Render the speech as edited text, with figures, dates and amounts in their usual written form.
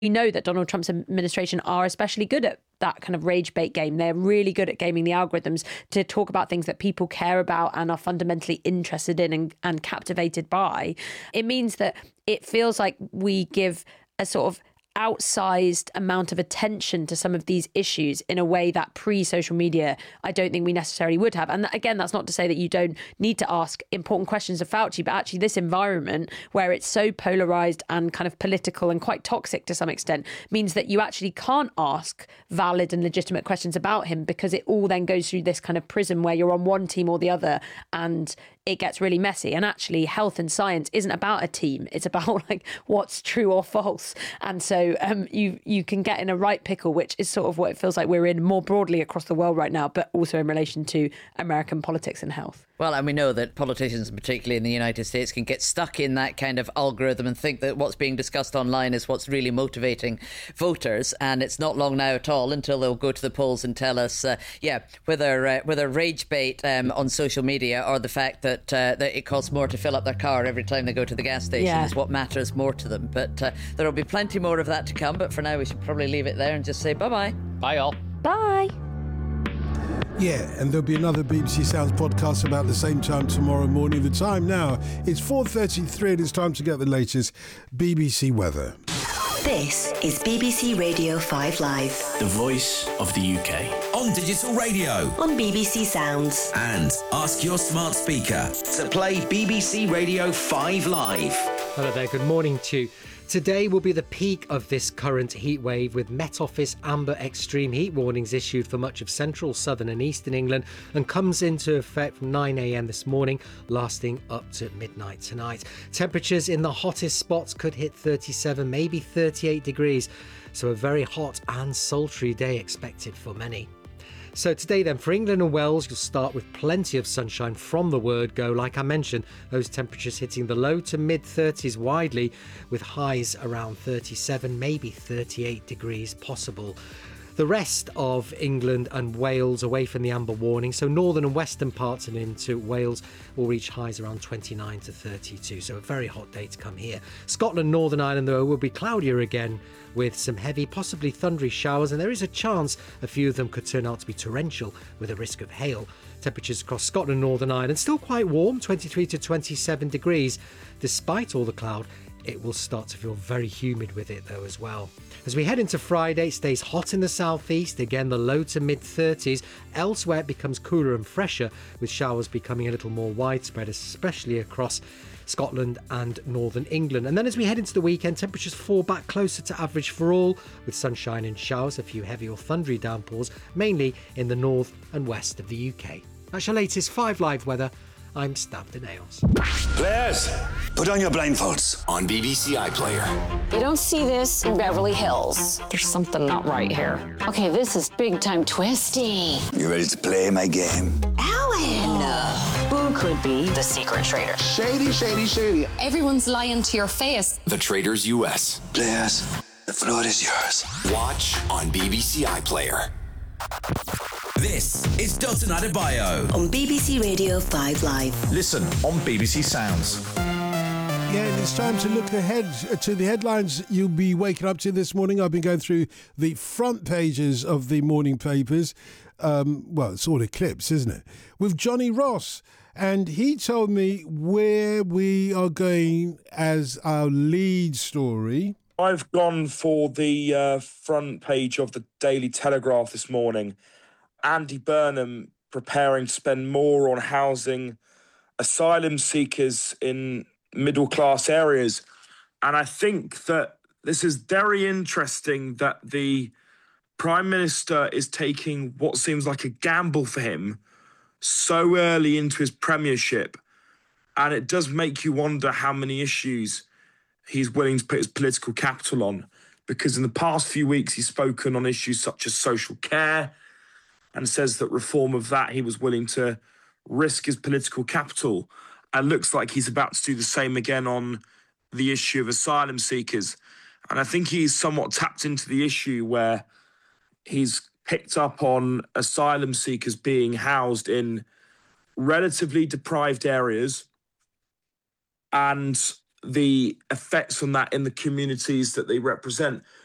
We know that Donald Trump's administration are especially good at that kind of rage bait game. They're really good at gaming the algorithms to talk about things that people care about and are fundamentally interested in and captivated by. It means that it feels like we give a sort of outsized amount of attention to some of these issues in a way that pre-social media I don't think we necessarily would have. And again, that's not to say that you don't need to ask important questions of Fauci, but actually this environment where it's so polarized and kind of political and quite toxic to some extent means that you actually can't ask valid and legitimate questions about him, because it all then goes through this kind of prism where you're on one team or the other, and it gets really messy. And actually health and science isn't about a team. It's about like what's true or false. And so you can get in a right pickle, which is sort of what it feels like we're in more broadly across the world right now, but also in relation to American politics and health. Well, and we know that politicians, particularly in the United States, can get stuck in that kind of algorithm and think that what's being discussed online is what's really motivating voters. And it's not long now at all until they'll go to the polls and tell us, whether rage bait on social media or the fact that it costs more to fill up their car every time they go to the gas station is what matters more to them. But there will be plenty more of that to come. But for now, we should probably leave it there and just say bye-bye. Bye, all. Bye. Yeah, and there'll be another BBC Sounds podcast about the same time tomorrow morning. The time now is 4:33 and it's time to get the latest BBC weather. This is BBC Radio 5 Live. The voice of the UK. On digital radio. On BBC Sounds. And ask your smart speaker to play BBC Radio 5 Live. Hello there, good morning to you. Today will be the peak of this current heat wave, with Met Office amber extreme heat warnings issued for much of central, southern and eastern England, and comes into effect from 9 a.m. this morning, lasting up to midnight tonight. Temperatures in the hottest spots could hit 37, maybe 38 degrees. So a very hot and sultry day expected for many. So today then, for England and Wales, you'll start with plenty of sunshine from the word go. Like I mentioned, those temperatures hitting the low to mid 30s widely, with highs around 37, maybe 38 degrees possible. The rest of England and Wales away from the amber warning, so northern and western parts and into Wales will reach highs around 29 to 32, so a very hot day to come here. Scotland, Northern Ireland though will be cloudier again, with some heavy, possibly thundery showers, and there is a chance a few of them could turn out to be torrential with a risk of hail. Temperatures across Scotland and Northern Ireland still quite warm, 23 to 27 degrees. Despite all the cloud, it will start to feel very humid with it though as well. As we head into Friday, it stays hot in the southeast, again the low to mid 30s. Elsewhere it becomes cooler and fresher, with showers becoming a little more widespread, especially across Scotland and northern England. And then as we head into the weekend, temperatures fall back closer to average for all, with sunshine and showers, a few heavy or thundery downpours, mainly in the north and west of the UK. That's your latest 5 Live weather. I'm Stab the Nails. Players, put on your blindfolds on BBC iPlayer. You don't see this in Beverly Hills. There's something not right here. Okay, this is big time twisty. You ready to play my game? Alan! Who could be the secret traitor? Shady, shady, shady. Everyone's lying to your face. The Traitors US. Players, the floor is yours. Watch on BBC iPlayer. This is Dalton Adebayo On BBC Radio 5 Live. Listen on BBC Sounds. Yeah, and it's time to look ahead to the headlines you'll be waking up to this morning. I've been going through the front pages of the morning papers. Well, it's all eclipse, isn't it? With Johnny Ross. And he told me where we are going as our lead story. I've gone for the front page of the Daily Telegraph this morning. Andy Burnham preparing to spend more on housing asylum seekers in middle-class areas. And I think that this is very interesting that the Prime Minister is taking what seems like a gamble for him so early into his premiership. And it does make you wonder how many issues he's willing to put his political capital on. Because in the past few weeks, he's spoken on issues such as social care, and says that reform of that he was willing to risk his political capital. And looks like he's about to do the same again on the issue of asylum seekers. And I think he's somewhat tapped into the issue where he's picked up on asylum seekers being housed in relatively deprived areas and the effects on that in the communities that they represent.